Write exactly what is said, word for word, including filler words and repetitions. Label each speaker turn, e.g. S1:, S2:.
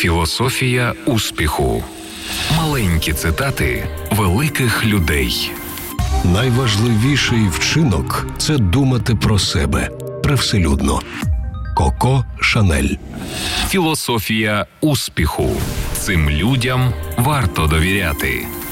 S1: Філософія успіху. Маленькі цитати великих людей.
S2: Найважливіший вчинок – це думати про себе. Привселюдно. Коко Шанель.
S1: Філософія успіху. Цим людям варто довіряти.